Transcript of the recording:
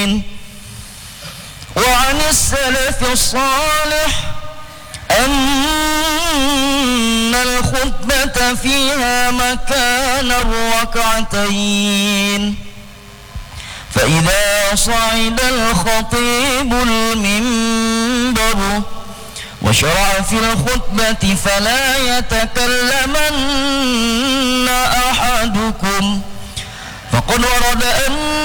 وعن السلف الصالح أن الخطبة فيها مكان الركعتين، فإذا صعد الخطيب المنبر وشرع في الخطبة فلا يتكلمن أحدكم، فقد ورد أن